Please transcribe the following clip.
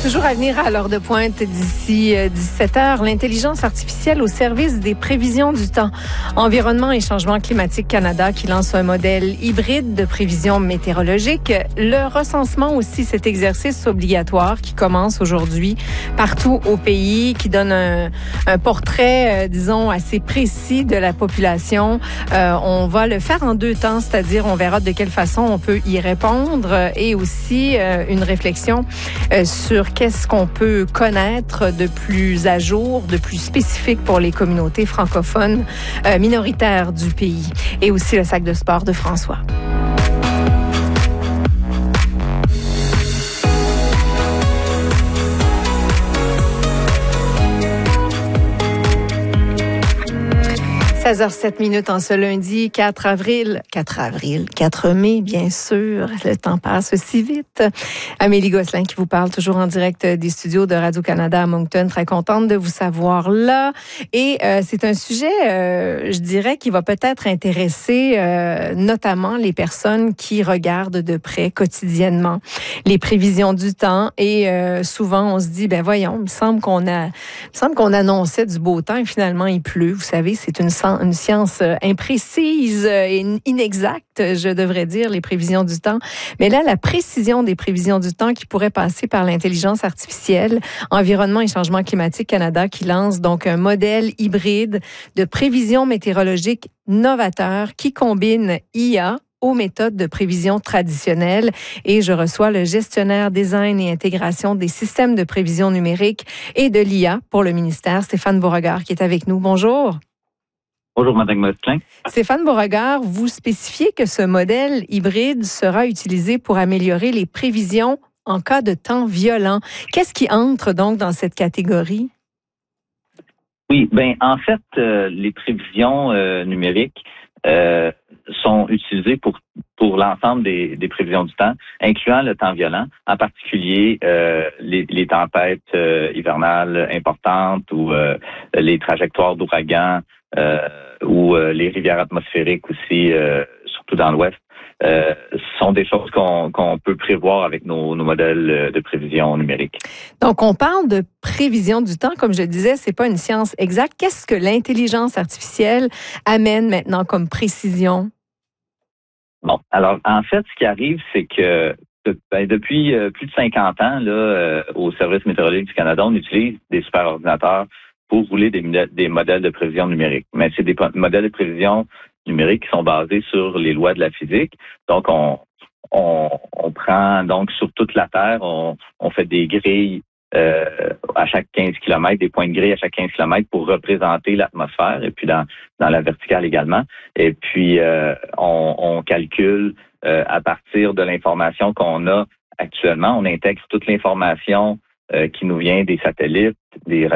Toujours à venir à l'heure de pointe d'ici 17 heures, l'intelligence artificielle au service des prévisions du temps. Environnement et changement climatique Canada qui lance un modèle hybride de prévision météorologique. Le recensement aussi, cet exercice obligatoire qui commence aujourd'hui partout au pays, qui donne un portrait, disons, assez précis de la population. On va le faire en deux temps, c'est-à-dire on verra de quelle façon on peut y répondre et aussi une réflexion sur qu'est-ce qu'on peut connaître de plus à jour, de plus spécifique pour les communautés francophones minoritaires du pays. Et aussi le sac de sport de François. – 16h07 en ce lundi 4 mai, bien sûr. Le temps passe si vite. Amélie Gosselin qui vous parle toujours en direct des studios de Radio-Canada à Moncton. Très contente de vous savoir là. Et c'est un sujet, je dirais, qui va peut-être intéresser notamment les personnes qui regardent de près quotidiennement les prévisions du temps. Et souvent, on se dit, ben voyons, il me semble qu'on annonçait du beau temps et finalement, il pleut. Vous savez, c'est une science imprécise et inexacte, je devrais dire, les prévisions du temps. Mais là, la précision des prévisions du temps qui pourrait passer par l'intelligence artificielle, Environnement et changement climatique Canada qui lance donc un modèle hybride de prévision météorologique novateur qui combine IA aux méthodes de prévision traditionnelles. Et je reçois le gestionnaire design et intégration des systèmes de prévision numérique et de l'IA pour le ministère, Stéphane Beauregard, qui est avec nous. Bonjour. Bonjour, Mme Gosselin. Stéphane Beauregard, vous spécifiez que ce modèle hybride sera utilisé pour améliorer les prévisions en cas de temps violent. Qu'est-ce qui entre donc dans cette catégorie? Oui, en fait, les prévisions numériques sont utilisées pour l'ensemble des prévisions du temps, incluant le temps violent, en particulier les tempêtes hivernales importantes ou les trajectoires d'ouragans ou les rivières atmosphériques aussi, surtout dans l'Ouest. Sont des choses qu'on peut prévoir avec nos modèles de prévision numérique. Donc, on parle de prévision du temps. Comme je le disais, c'est pas une science exacte. Qu'est-ce que l'intelligence artificielle amène maintenant comme précision? Bon, alors, en fait, ce qui arrive, c'est que depuis plus de 50 ans, là, au Service météorologique du Canada, on utilise des superordinateurs pour rouler des modèles de prévision numérique. Mais c'est des modèles de prévision numériques qui sont basés sur les lois de la physique. Donc, on prend donc sur toute la Terre, on fait des grilles à chaque 15 km, des points de grille à chaque 15 km pour représenter l'atmosphère et puis dans la verticale également. Et puis, on calcule à partir de l'information qu'on a actuellement, on intègre toute l'information qui nous vient des satellites, des